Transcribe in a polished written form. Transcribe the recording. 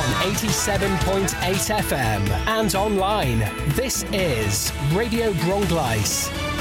on 87.8 FM and online. This is Radio Bronglais.